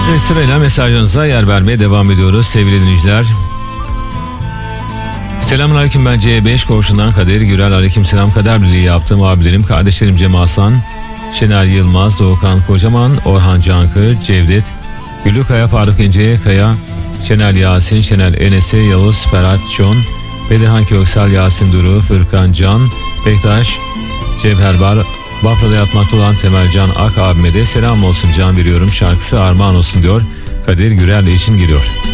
Evet, sırayla mesajlarınıza yer vermeye devam ediyoruz sevgili dinleyiciler. Selamünaleyküm, ben C5 Koğuşu'ndan Kadir Gürel. Aleykümselam. Kader Birliği yaptığım abilerim, kardeşlerim Cem Aslan, Şener Yılmaz, Doğukan Kocaman, Orhan Cankı, Cevdet Gülükaya, Faruk İncekaya, Şener Yasin, Şener Enese, Yavuz, Ferhat Çon, Bedirhan Köksal, Yasin Duru, Fırkan Can, Bektaş, Cevherbar, Bafra'da yatmakta olan Temelcan Ak abime de selam olsun can veriyorum şarkısı armağan olsun diyor. Kadir Gürel için geliyor.